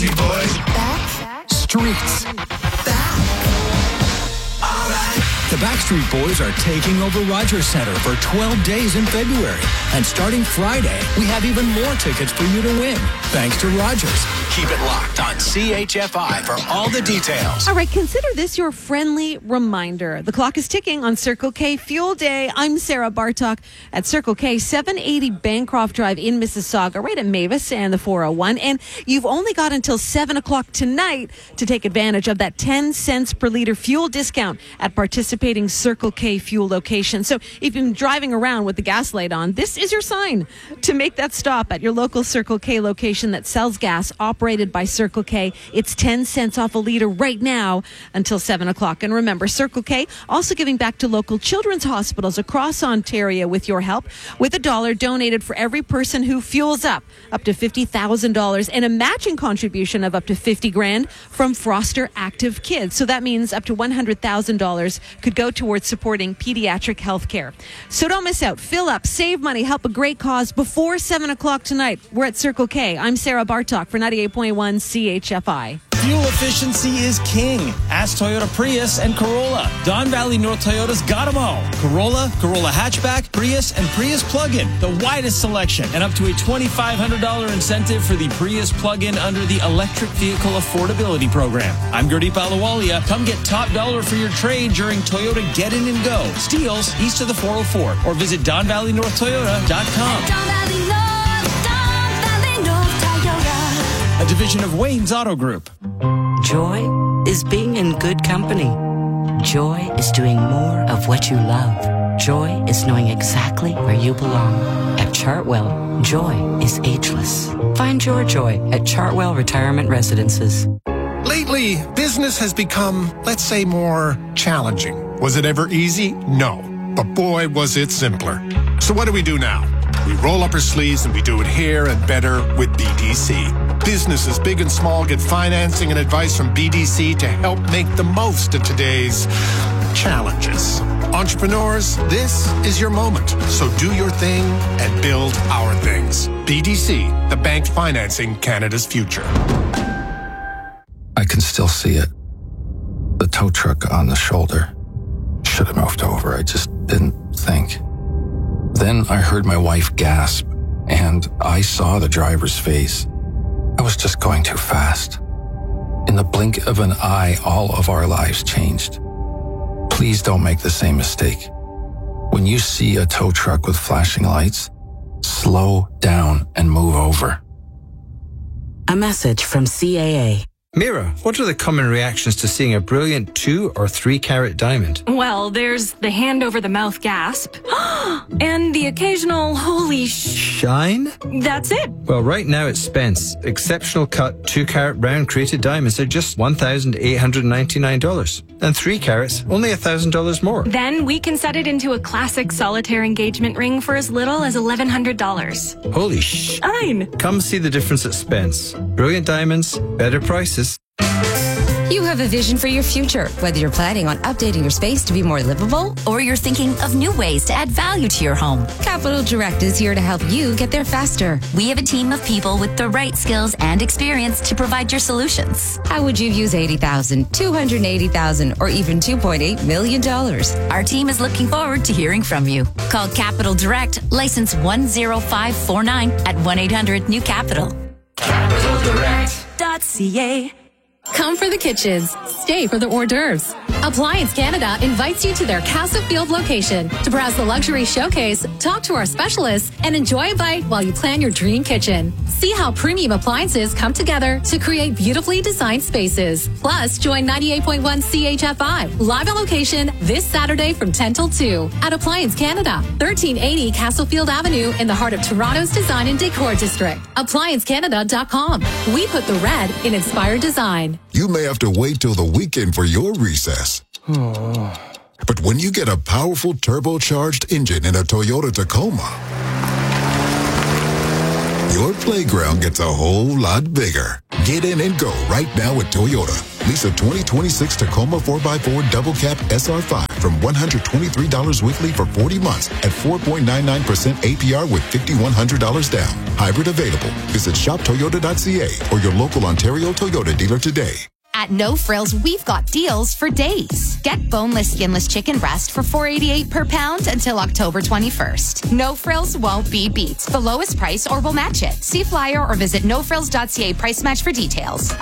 Backstreet Boys. Streets. The Backstreet Boys are taking over Rogers Center for 12 days in February. And starting Friday, we have even more tickets for you to win, thanks to Rogers. Keep it locked on CHFI for all the details. All right, consider this your friendly reminder. The clock is ticking on Circle K Fuel Day. I'm Sarah Bartok at Circle K, 780 Bancroft Drive in Mississauga, right at Mavis and the 401. And you've only got until 7 o'clock tonight to take advantage of that 10 cents per liter fuel discount at participating Circle K fuel locations. So if you've been driving around with the gas light on, this is your sign to make that stop at your local Circle K location that sells gas operated by Circle K. It's 10 cents off a liter right now until 7 o'clock. And remember, Circle K also giving back to local children's hospitals across Ontario with your help, with $1 donated for every person who fuels up to $50,000, and a matching contribution of up to $50,000 from Froster Active Kids. So that means up to $100,000 could go towards supporting pediatric health care. So don't miss out. Fill up, save money, help a great cause before 7 o'clock tonight. We're at Circle K. I'm Sarah Bartok for 98.1 CHFI. Fuel efficiency is king. Ask Toyota Prius and Corolla. Don Valley North Toyota's got them all. Corolla, Corolla Hatchback, Prius, and Prius Plug-in. The widest selection and up to a $2,500 incentive for the Prius Plug-in under the Electric Vehicle Affordability Program. I'm Gurdeep Ahluwalia. Come get top dollar for your trade during Toyota Get In and Go. Steels east of the 404 or visit DonValleyNorthToyota.com. A division of Wayne's Auto Group. Joy is being in good company. Joy is doing more of what you love. Joy is knowing exactly where you belong. At Chartwell, joy is ageless. Find your joy at Chartwell Retirement Residences. Lately, business has become, let's say, more challenging. Was it ever easy? No. But boy, was it simpler. So what do we do now? We roll up our sleeves and we do it here and better with BDC. Businesses big and small get financing and advice from BDC to help make the most of today's challenges. Entrepreneurs, this is your moment. So do your thing and build our things. BDC, the bank financing Canada's future. I can still see it. The tow truck on the shoulder. Should have moved over. I just didn't think. Then I heard my wife gasp, and I saw the driver's face. I was just going too fast. In the blink of an eye, all of our lives changed. Please don't make the same mistake. When you see a tow truck with flashing lights, slow down and move over. A message from CAA. Mira, what are the common reactions to seeing a brilliant 2 or 3 carat diamond? Well, there's the hand over the mouth gasp and the occasional holy shine. That's it. Well, right now at Spence, exceptional cut 2 carat round crated diamonds are just $1,899. And 3 carats, only $1,000 more. Then we can set it into a classic solitaire engagement ring for as little as $1,100. Holy shine. Come see the difference at Spence. Brilliant diamonds, better prices. You have a vision for your future, whether you're planning on updating your space to be more livable or you're thinking of new ways to add value to your home. Capital Direct is here to help you get there faster. We have a team of people with the right skills and experience to provide your solutions. How would you use $80,000, $280,000, or even $2.8 million? Our team is looking forward to hearing from you. Call Capital Direct, license 10549 at 1-800-NEW-CAPITAL. CapitalDirect.ca. Come for the kitchens, stay for the hors d'oeuvres. Appliance Canada invites you to their Castlefield location to browse the luxury showcase, talk to our specialists, and enjoy a bite while you plan your dream kitchen. See how premium appliances come together to create beautifully designed spaces. Plus, join 98.1 CHFI live on location this Saturday from 10 till 2 at Appliance Canada, 1380 Castlefield Avenue in the heart of Toronto's Design and Decor District. ApplianceCanada.com. We put the red in inspired design. You may have to wait till the weekend for your recess. But when you get a powerful turbocharged engine in a Toyota Tacoma, your playground gets a whole lot bigger. Get in and go right now at Toyota. Lease a 2026 Tacoma 4x4 double cab SR5 from $123 weekly for 40 months at 4.99% APR with $5,100 down. Hybrid available. Visit shoptoyota.ca or your local Ontario Toyota dealer today. At No Frills, we've got deals for days. Get boneless, skinless chicken breast for $4.88 per pound until October 21st. No Frills won't be beat. The lowest price or we'll match it. See flyer or visit nofrills.ca price match for details.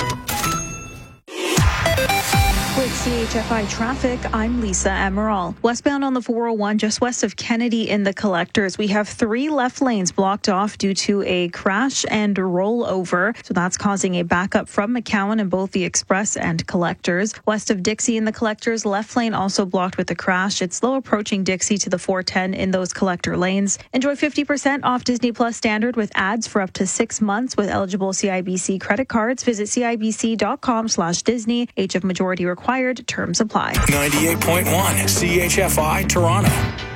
With CHFI Traffic, I'm Lisa Emerald. Westbound on the 401, just west of Kennedy in the Collectors, we have 3 left lanes blocked off due to a crash and rollover. So that's causing a backup from McCowan in both the Express and Collectors. West of Dixie in the Collectors, left lane also blocked with a crash. It's slow approaching Dixie to the 410 in those Collector lanes. Enjoy 50% off Disney Plus Standard with ads for up to 6 months with eligible CIBC credit cards. Visit CIBC.com/Disney. Age of majority required. Terms apply. 98.1 CHFI Toronto.